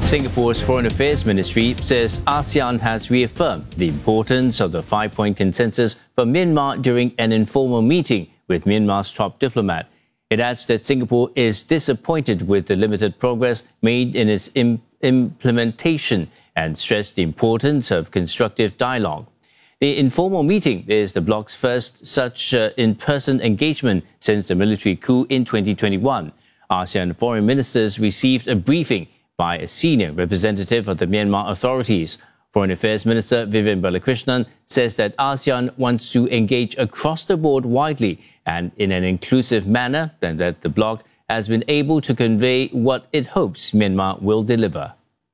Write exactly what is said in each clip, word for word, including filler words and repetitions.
Singapore's Foreign Affairs Ministry says ASEAN has reaffirmed the importance of the five-point consensus for Myanmar during an informal meeting with Myanmar's top diplomat. It adds that Singapore is disappointed with the limited progress made in its im- implementation and stressed the importance of constructive dialogue. The informal meeting is the bloc's first such uh, in-person engagement since the military coup in twenty twenty-one. ASEAN foreign ministers received a briefing by a senior representative of the Myanmar authorities. Foreign Affairs Minister Vivian Balakrishnan says that ASEAN wants to engage across the board widely and in an inclusive manner, and that the bloc has been able to convey what it hopes Myanmar will deliver.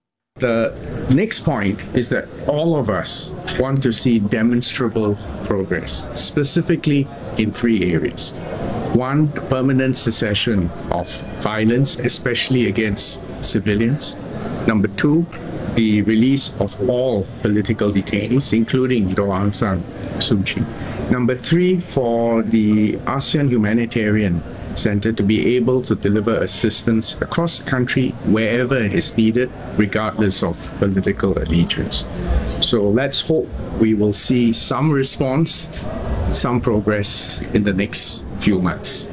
The next point is that all of us want to see demonstrable progress, specifically in three areas. One, permanent cessation of violence, especially against civilians. Number two, the release of all political detainees, including Daw Aung San Suu Kyi. Number three, for the ASEAN Humanitarian Center to be able to deliver assistance across the country wherever it is needed, regardless of political allegiance. So let's hope we will see some response, some progress in the next few months.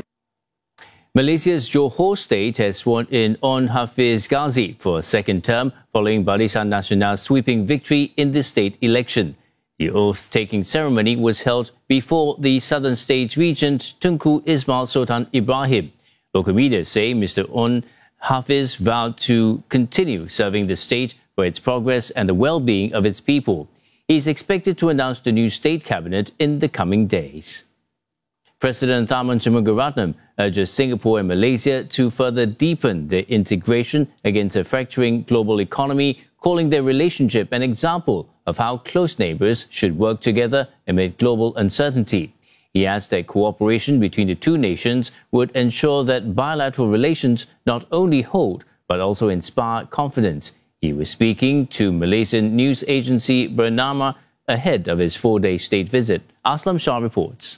Malaysia's Johor state has sworn in Onn Hafiz Ghazi for a second term following Barisan Nasional's sweeping victory in the state election. The oath-taking ceremony was held before the southern state regent Tunku Ismail Sultan Ibrahim. Local media say Mister Onn Hafiz vowed to continue serving the state for its progress and the well-being of its people. He is expected to announce the new state cabinet in the coming days. President Tharman Shanmugaratnam urges Singapore and Malaysia to further deepen their integration against a fracturing global economy, calling their relationship an example of how close neighbours should work together amid global uncertainty. He adds that cooperation between the two nations would ensure that bilateral relations not only hold but also inspire confidence. He was speaking to Malaysian news agency Bernama ahead of his four-day state visit. Aslam Shah reports.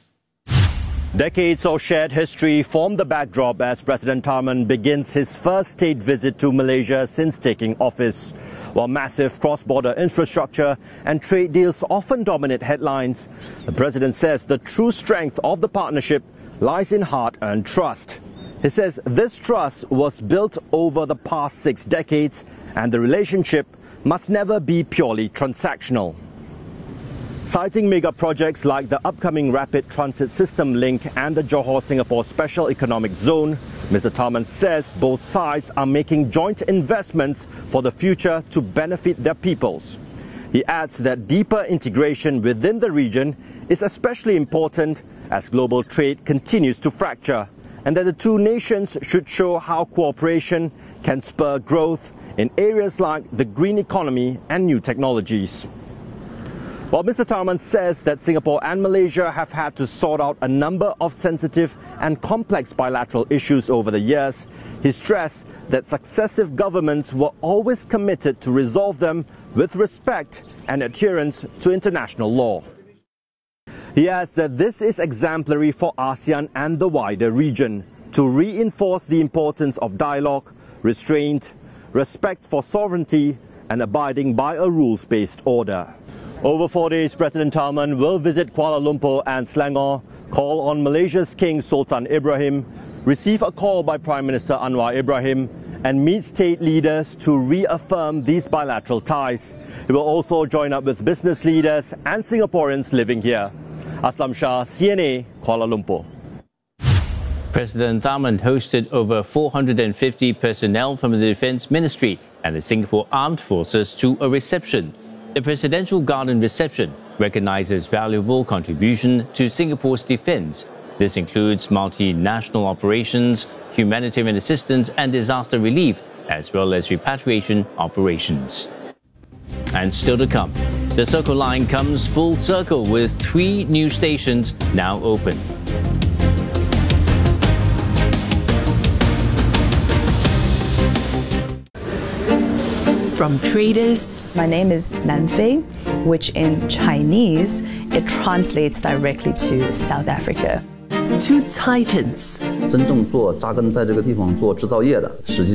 Decades of shared history form the backdrop as President Tharman begins his first state visit to Malaysia since taking office. While massive cross-border infrastructure and trade deals often dominate headlines, the President says the true strength of the partnership lies in hard-earned trust. He says this trust was built over the past six decades and the relationship must never be purely transactional. Citing mega projects like the upcoming Rapid Transit System link and the Johor-Singapore Special Economic Zone, Mister Tharman says both sides are making joint investments for the future to benefit their peoples. He adds that deeper integration within the region is especially important as global trade continues to fracture, and that the two nations should show how cooperation can spur growth in areas like the green economy and new technologies. While Mister Tharman says that Singapore and Malaysia have had to sort out a number of sensitive and complex bilateral issues over the years, he stressed that successive governments were always committed to resolve them with respect and adherence to international law. He adds that this is exemplary for ASEAN and the wider region to reinforce the importance of dialogue, restraint, respect for sovereignty, and abiding by a rules-based order. Over four days, President Tharman will visit Kuala Lumpur and Selangor, call on Malaysia's King Sultan Ibrahim, receive a call by Prime Minister Anwar Ibrahim, and meet state leaders to reaffirm these bilateral ties. He will also join up with business leaders and Singaporeans living here. Aslam Shah, C N A, Kuala Lumpur. President Tharman hosted over four hundred fifty personnel from the Defence Ministry and the Singapore Armed Forces to a reception. The Presidential Garden reception recognizes valuable contribution to Singapore's defence. This includes multinational operations, humanitarian assistance and disaster relief, as well as repatriation operations. And still to come, the Circle Line comes full circle with three new stations now open. From traders. My name is Nanfei, which in Chinese, it translates directly to South Africa. To titans. 真正做扎根在这个地方做制造业的，实际